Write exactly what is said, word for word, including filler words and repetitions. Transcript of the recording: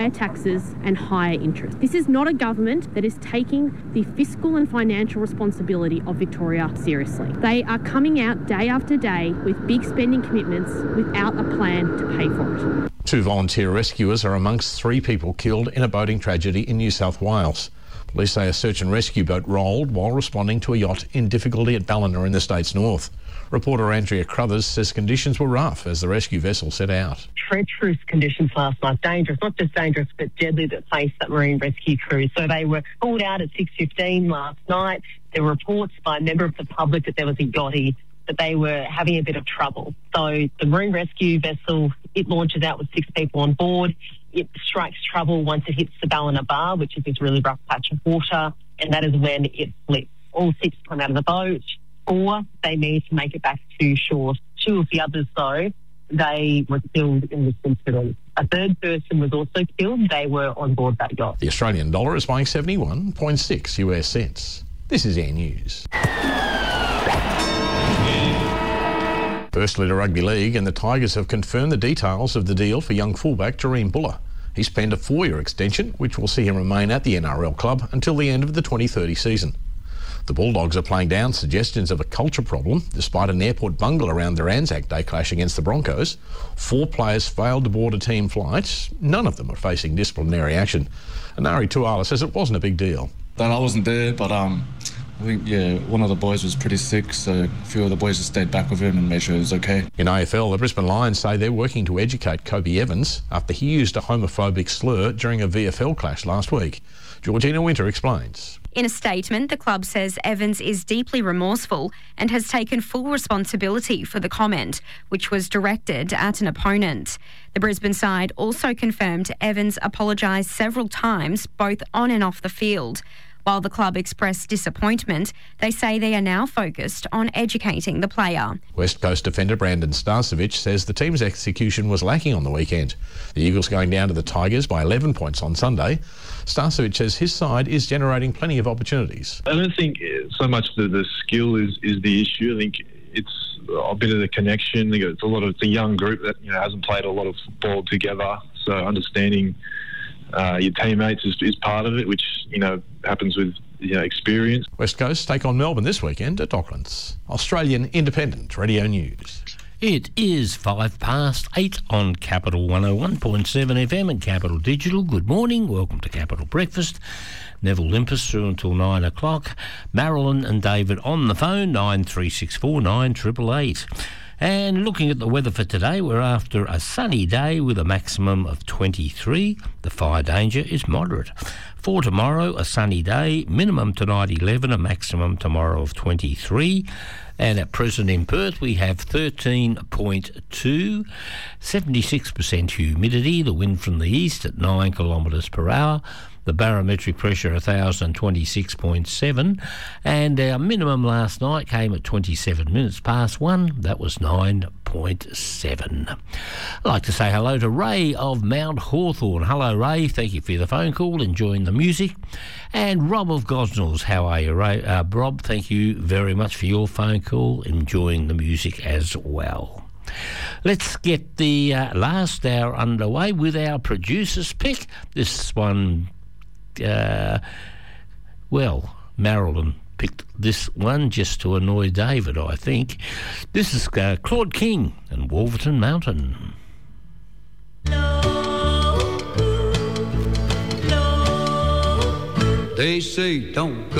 taxes and higher interest. This is not a government that is taking the fiscal and financial responsibility of Victoria seriously. They are coming out day after day with big spending commitments without a plan to pay for it. Two volunteer rescuers are amongst three people killed in a boating tragedy in New South Wales. Police say a search and rescue boat rolled while responding to a yacht in difficulty at Ballina in the state's north. Reporter Andrea Crothers says conditions were rough as the rescue vessel set out. Treacherous conditions last night, dangerous, not just dangerous but deadly, that faced that marine rescue crew. So they were called out at six fifteen last night. There were reports by a member of the public that there was a yachty, that they were having a bit of trouble. So the marine rescue vessel, it launches out with six people on board. It strikes trouble once it hits the Ballina Bar, which is this really rough patch of water, and that is when it flips. All six come out of the boat. Four, they managed to make it back to shore. Two of the others, though, they were killed in this incident. A third person was also killed. They were on board that yacht. The Australian dollar is buying seventy-one point six U S cents. This is Air News. Firstly to Rugby League, and the Tigers have confirmed the details of the deal for young fullback Jahream Buller. He's penned a four-year extension, which will see him remain at the N R L club until the end of the twenty thirty season. The Bulldogs are playing down suggestions of a culture problem despite an airport bungle around their Anzac Day clash against the Broncos. Four players failed to board a team flight. None of them are facing disciplinary action. Anari Tuala says it wasn't a big deal. I wasn't there, but um, I think, yeah, one of the boys was pretty sick, so a few of the boys just stayed back with him and made sure it was okay. In A F L, the Brisbane Lions say they're working to educate Kobe Evans after he used a homophobic slur during a V F L clash last week. Georgina Winter explains. In a statement, the club says Evans is deeply remorseful and has taken full responsibility for the comment, which was directed at an opponent. The Brisbane side also confirmed Evans apologised several times, both on and off the field. While the club expressed disappointment, they say they are now focused on educating the player. West Coast defender Brandon Starcevic says the team's execution was lacking on the weekend. The Eagles going down to the Tigers by eleven points on Sunday. Starcevic says his side is generating plenty of opportunities. I don't think so much the, the skill is, is the issue. I think it's a bit of the connection. It's a lot of it's a young group that you know hasn't played a lot of football together, so understanding Uh, your teammates is, is part of it, which, you know, happens with, you know, experience. West Coast take on Melbourne this weekend at Docklands. Australian Independent Radio News. It is five past eight on Capital one oh one point seven F M and Capital Digital. Good morning. Welcome to Capital Breakfast. Neville Limpus through until nine o'clock. Marilyn and David on the phone, nine three six four nine eight eight eight. And looking at the weather for today, we're after a sunny day with a maximum of twenty-three. The fire danger is moderate. For tomorrow, a sunny day, minimum tonight eleven, a maximum tomorrow of twenty-three. And at present in Perth, we have thirteen point two, seventy-six percent humidity, the wind from the east at nine kilometres per hour. The barometric pressure one thousand twenty-six point seven, and our minimum last night came at twenty-seven minutes past one. That was nine point seven. I'd like to say hello to Ray of Mount Hawthorn. Hello, Ray. Thank you for the phone call, enjoying the music. And Rob of Gosnells. How are you, Ray? Uh, Rob, thank you very much for your phone call, enjoying the music as well. Let's get the uh, last hour underway with our producer's pick. This one... Uh, well, Marilyn picked this one just to annoy David, I think. This is uh, Claude King and Wolverton Mountain. They say don't go